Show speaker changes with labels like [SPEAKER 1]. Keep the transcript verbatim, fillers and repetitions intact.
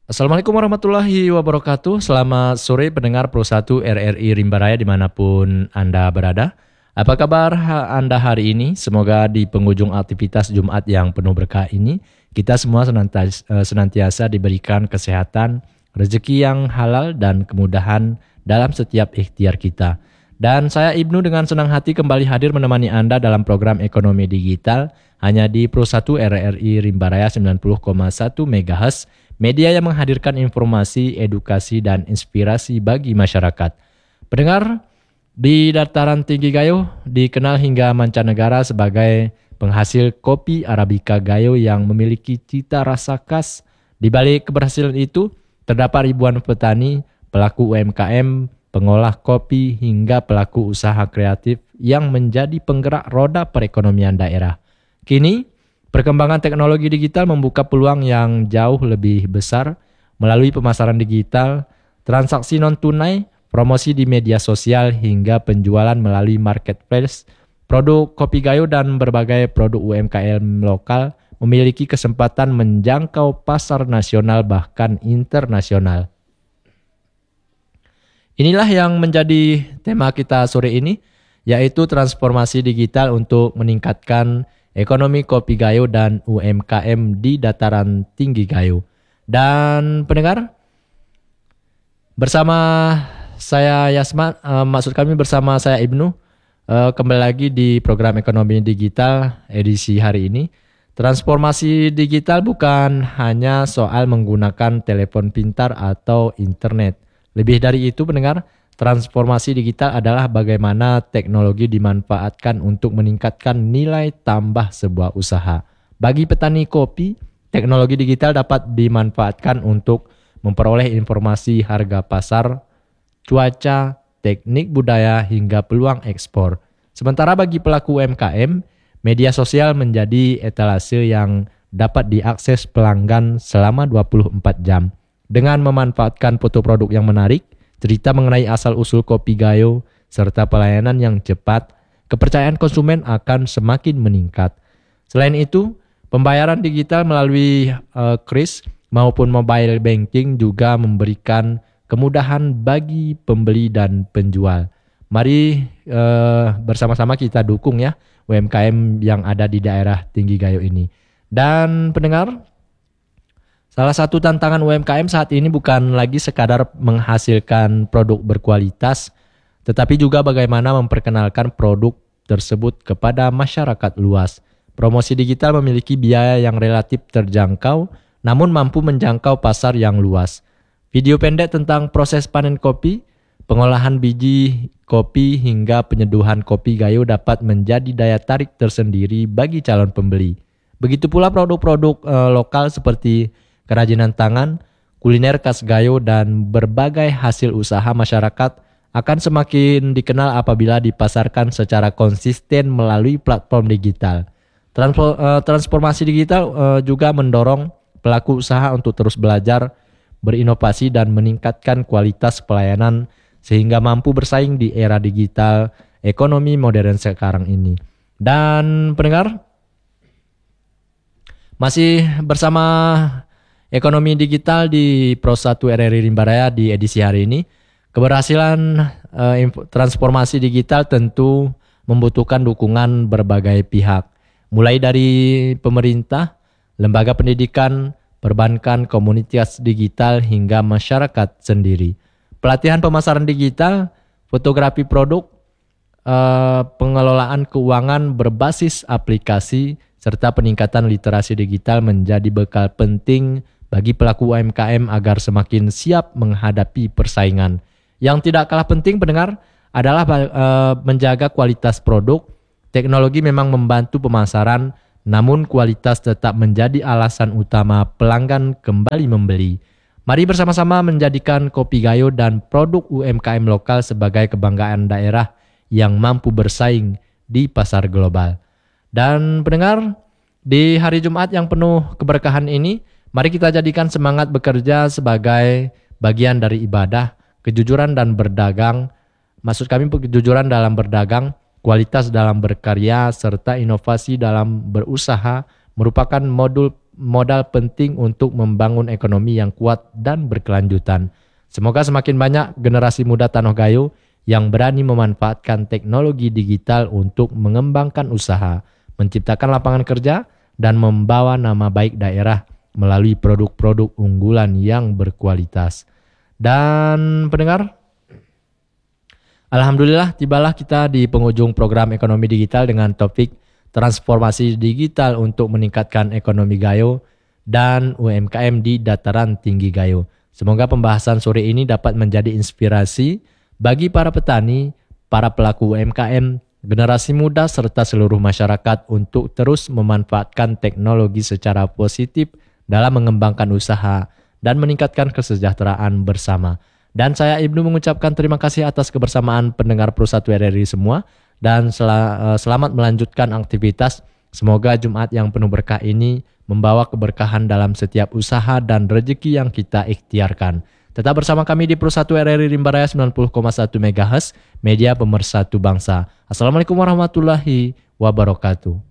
[SPEAKER 1] Assalamualaikum warahmatullahi wabarakatuh. Selamat sore pendengar Pro satu R R I Rimba Raya dimanapun Anda berada. Apa kabar ha- Anda hari ini? Semoga di penghujung aktivitas Jumat yang penuh berkah ini, kita semua senantiasa, eh, senantiasa diberikan kesehatan, rezeki yang halal dan kemudahan dalam setiap ikhtiar kita. Dan saya Ibnu dengan senang hati kembali hadir menemani Anda dalam program Ekonomi Digital hanya di Pro satu R R I Rimba Raya sembilan puluh koma satu MHz. Media yang menghadirkan informasi, edukasi, dan inspirasi bagi masyarakat. Pendengar, di dataran tinggi Gayo dikenal hingga mancanegara sebagai penghasil kopi Arabica Gayo yang memiliki cita rasa khas. Di balik keberhasilan itu, terdapat ribuan petani, pelaku U M K M, pengolah kopi, hingga pelaku usaha kreatif yang menjadi penggerak roda perekonomian daerah. Kini, perkembangan teknologi digital membuka peluang yang jauh lebih besar melalui pemasaran digital, transaksi non-tunai, promosi di media sosial, hingga penjualan melalui marketplace. Produk Kopi Gayo dan berbagai produk U M K M lokal memiliki kesempatan menjangkau pasar nasional bahkan internasional. Inilah yang menjadi tema kita sore ini, yaitu transformasi digital untuk meningkatkan ekonomi Kopi Gayo dan U M K M di dataran tinggi Gayo. Dan pendengar, bersama saya Yasman, uh, maksud kami bersama saya Ibnu, uh, kembali lagi di program Ekonomi Digital edisi hari ini. Transformasi digital bukan hanya soal menggunakan telepon pintar atau internet. Lebih dari itu pendengar, transformasi digital adalah bagaimana teknologi dimanfaatkan untuk meningkatkan nilai tambah sebuah usaha. Bagi petani kopi, teknologi digital dapat dimanfaatkan untuk memperoleh informasi harga pasar, cuaca, teknik budaya, hingga peluang ekspor. Sementara bagi pelaku U M K M, media sosial menjadi etalase yang dapat diakses pelanggan selama dua puluh empat jam. Dengan memanfaatkan foto produk yang menarik, cerita mengenai asal-usul Kopi Gayo, serta pelayanan yang cepat, kepercayaan konsumen akan semakin meningkat. Selain itu, pembayaran digital melalui uh, kris maupun mobile banking juga memberikan kemudahan bagi pembeli dan penjual. Mari uh, bersama-sama kita dukung ya U M K M yang ada di daerah tinggi Gayo ini. Dan pendengar, salah satu tantangan U M K M saat ini bukan lagi sekadar menghasilkan produk berkualitas, tetapi juga bagaimana memperkenalkan produk tersebut kepada masyarakat luas. Promosi digital memiliki biaya yang relatif terjangkau, namun mampu menjangkau pasar yang luas. Video pendek tentang proses panen kopi, pengolahan biji kopi, hingga penyeduhan Kopi Gayo dapat menjadi daya tarik tersendiri bagi calon pembeli. Begitu pula produk-produk eh, lokal seperti kerajinan tangan, kuliner khas Gayo, dan berbagai hasil usaha masyarakat akan semakin dikenal apabila dipasarkan secara konsisten melalui platform digital. Transformasi digital juga mendorong pelaku usaha untuk terus belajar, berinovasi, dan meningkatkan kualitas pelayanan sehingga mampu bersaing di era digital ekonomi modern sekarang ini. Dan pendengar, masih bersama Ekonomi Digital di Pro satu R R I Rimba Raya di edisi hari ini. Keberhasilan uh, transformasi digital tentu membutuhkan dukungan berbagai pihak, mulai dari pemerintah, lembaga pendidikan, perbankan, komunitas digital, hingga masyarakat sendiri. Pelatihan pemasaran digital, fotografi produk, uh, pengelolaan keuangan berbasis aplikasi, serta peningkatan literasi digital menjadi bekal penting bagi pelaku U M K M agar semakin siap menghadapi persaingan. Yang tidak kalah penting pendengar adalah uh, menjaga kualitas produk. Teknologi memang membantu pemasaran, namun kualitas tetap menjadi alasan utama pelanggan kembali membeli. Mari bersama-sama menjadikan Kopi Gayo dan produk U M K M lokal sebagai kebanggaan daerah yang mampu bersaing di pasar global. Dan pendengar, di hari Jumat yang penuh keberkahan ini, mari kita jadikan semangat bekerja sebagai bagian dari ibadah, kejujuran dan berdagang. Maksud kami kejujuran dalam berdagang, kualitas dalam berkarya, serta inovasi dalam berusaha merupakan modul modal penting untuk membangun ekonomi yang kuat dan berkelanjutan. Semoga semakin banyak generasi muda Tanoh Gayo yang berani memanfaatkan teknologi digital untuk mengembangkan usaha, menciptakan lapangan kerja, dan membawa nama baik daerah melalui produk-produk unggulan yang berkualitas. Dan pendengar, alhamdulillah tibalah kita di penghujung program ekonomi digital dengan topik transformasi digital untuk meningkatkan ekonomi Gayo dan U M K M di dataran tinggi Gayo. Semoga pembahasan sore ini dapat menjadi inspirasi bagi para petani, para pelaku U M K M, generasi muda serta seluruh masyarakat untuk terus memanfaatkan teknologi secara positif dalam mengembangkan usaha dan meningkatkan kesejahteraan bersama. Dan saya Ibnu mengucapkan terima kasih atas kebersamaan pendengar Pro satu R R I semua dan sel- selamat melanjutkan aktivitas. Semoga Jumat yang penuh berkah ini membawa keberkahan dalam setiap usaha dan rezeki yang kita ikhtiarkan. Tetap bersama kami di Pro satu R R I Rimba Raya sembilan puluh koma satu MHz, media pemersatu bangsa. Assalamualaikum warahmatullahi wabarakatuh.